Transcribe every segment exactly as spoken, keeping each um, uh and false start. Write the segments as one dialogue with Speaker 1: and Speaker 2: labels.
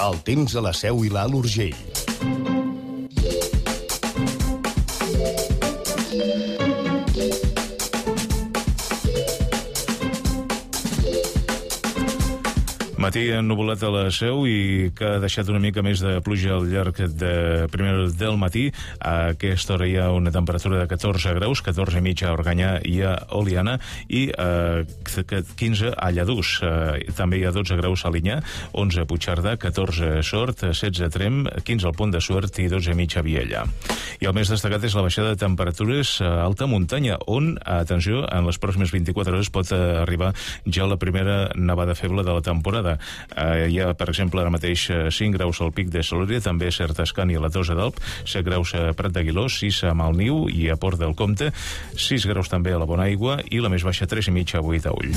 Speaker 1: El temps a la Seu i l'Alt Urgell.
Speaker 2: Matí ennuvolat a la Seu i que ha deixat una mica més de pluja al llarg de primer del matí. A aquesta hora hi ha una temperatura de catorze graus, catorze i mitja a Organyà i a Oliana i eh, quinze a Lladús. Eh, també hi ha dotze graus a Alinyà, onze a Puigcerdà, catorze a Sort, setze a Trem, quinze al Pont de Suert i dotze i mitja a Viella. I el més destacat és la baixada de temperatures a alta muntanya, on, atenció, en les pròximes vint-i-quatre hores pot arribar ja la primera nevada feble de la temporada. Uh, hi ha, per exemple, ara mateix cinc graus al Pic de Salòria, també a Certascani i a la Tosa d'Alp, set graus a Prat d'Aguiló, sis a Malniu i a Port del Comte, sis graus també a la Bonaigua i la més baixa tres i mitja a Boí-Taüll.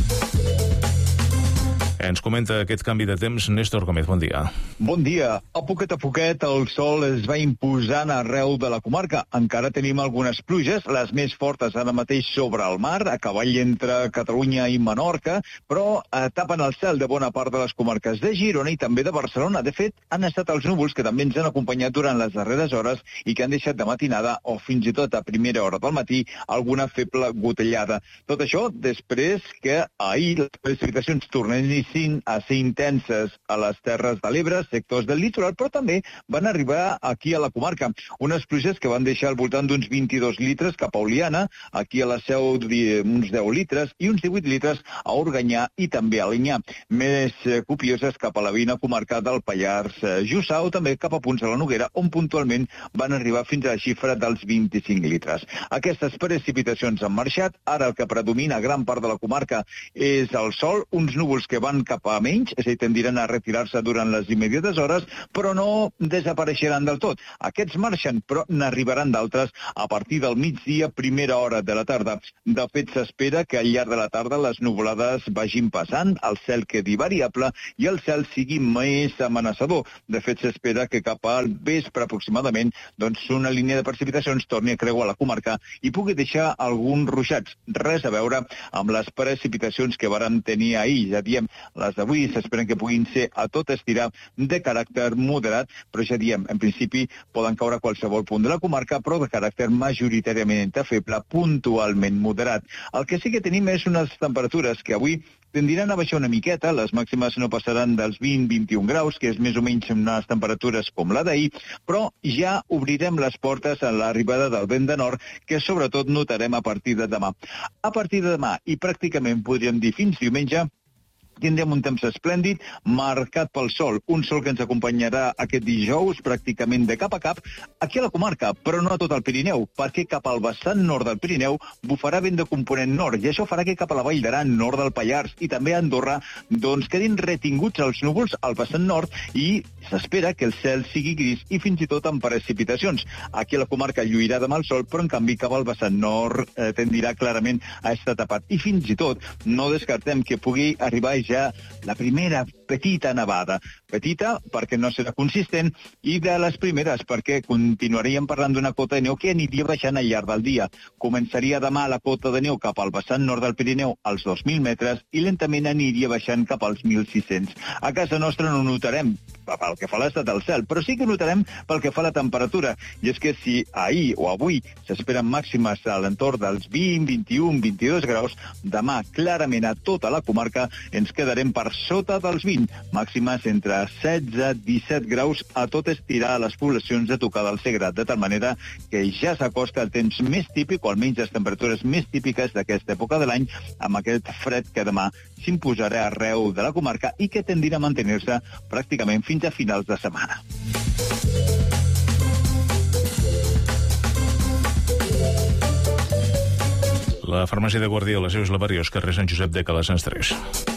Speaker 2: Ens comenta aquest canvi de temps Néstor Gómez, bon dia.
Speaker 3: Bon dia. A poquet a poquet el sol es va imposant arreu de la comarca. Encara tenim algunes pluges, les més fortes ara mateix sobre el mar, a cavall entre Catalunya i Menorca, però eh, tapen el cel de bona part de les comarques de Girona i també de Barcelona. De fet, han estat els núvols que també ens han acompanyat durant les darreres hores i que han deixat de matinada o fins i tot a primera hora del matí alguna feble gotellada. Tot això després que ahir les precipitacions tornessin a ser intenses a les Terres de l'Ebre, sectors del litoral, però també van arribar aquí a la comarca. Unes pluges que van deixar al voltant d'uns vint-i-dos litres cap a Oliana, aquí a la Seu uns deu litres i uns divuit litres a Organyà i també a Alinyà. Més copioses cap a la veïna comarca del Pallars Jussà o també cap a punts de la Noguera, on puntualment van arribar fins a la xifra dels vint-i-cinc litres. Aquestes precipitacions han marxat, ara el que predomina a gran part de la comarca és el sol, uns núvols que van cap a menys, és a dir, tendiran a retirar-se durant les immediates hores, però no desapareixeran del tot. Aquests marxen, però n'arribaran d'altres a partir del migdia, primera hora de la tarda. De fet, s'espera que al llarg de la tarda les nuvolades vagin passant, el cel quedi variable i el cel sigui més amenaçador. De fet, s'espera que cap al vespre aproximadament doncs una línia de precipitacions torni a creuar la comarca i pugui deixar alguns ruixats. Res a veure amb les precipitacions que vàrem tenir ahir. Ja diem, les d'avui s'esperen que puguin ser a tot estirar de caràcter moderat, però ja diem, en principi poden caure a qualsevol punt de la comarca, però de caràcter majoritàriament feble, puntualment moderat. El que sí que tenim és unes temperatures que avui tendiran a baixar una miqueta, les màximes no passaran dels vint a vint-i-un graus, que és més o menys unes temperatures com la d'ahir, però ja obrirem les portes a l'arribada del vent de nord, que sobretot notarem a partir de demà. A partir de demà, i pràcticament podríem dir fins diumenge, tindrem un temps esplèndid, marcat pel sol. Un sol que ens acompanyarà aquest dijous pràcticament de cap a cap aquí a la comarca, però no a tot el Pirineu, perquè cap al vessant nord del Pirineu bufarà vent de component nord, i això farà que cap a la Vall d'Aran, nord del Pallars i també a Andorra, doncs quedin retinguts els núvols al vessant nord i s'espera que el cel sigui gris i fins i tot amb precipitacions. Aquí a la comarca lluirà demà el sol, però en canvi cap al vessant nord eh, tendirà clarament a estar tapat. I fins i tot no descartem que pugui arribar ja la primera petita nevada. Petita perquè no serà consistent i de les primeres perquè continuaríem parlant d'una cota de neu que aniria baixant al llarg del dia. Començaria demà la cota de neu cap al vessant nord del Pirineu als dos mil metres i lentament aniria baixant cap als mil sis-cents. A casa nostra no notarem pel que fa a l'estat del cel, però sí que notarem pel que fa a la temperatura. I és que si ahir o avui s'esperen màximes a l'entorn dels vint, vint-i-un, vint-i-dos graus, demà clarament a tota la comarca ens quedarem per sota dels vint, màximes entre setze i disset graus a tot estirar a les poblacions de tocar del Segrat, de tal manera que ja s'acosta el temps més típic, o almenys les temperatures més típiques d'aquesta època de l'any, amb aquest fred que demà s'imposarà arreu de la comarca i que tendirà a mantenir-se pràcticament fins a finals de setmana.
Speaker 2: La farmàcia de Guardiola, Seus Lavarios, carrer Sant Josep de Calassanç tres.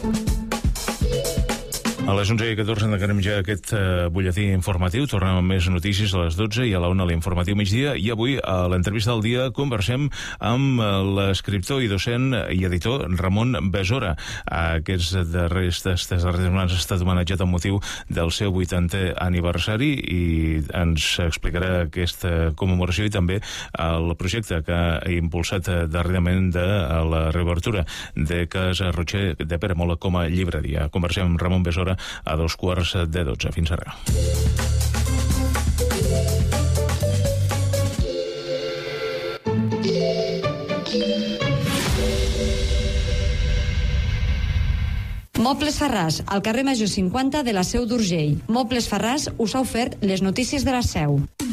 Speaker 2: A les onze i catorze tancarem ja aquest uh, butlletí informatiu. Tornem amb més notícies a les dotze i a la una a l'informatiu migdia. I avui, a l'entrevista del dia, conversem amb uh, l'escriptor i docent i editor Ramon Besora. Uh, aquests darrers, aquestes darreres setmanes ha estat homenatjat amb motiu del seu vuitantè aniversari i ens explicarà aquesta commemoració i també el projecte que ha impulsat uh, darrerament de uh, la reobertura de Casa Rocher de Peramola com a llibreria. Conversem amb Ramon Besora a dos quarts de dotze. Fins ara.
Speaker 4: Mobles Farràs, al carrer Major cinquanta de la Seu d'Urgell. Mobles Farràs us ha ofert les notícies de la Seu.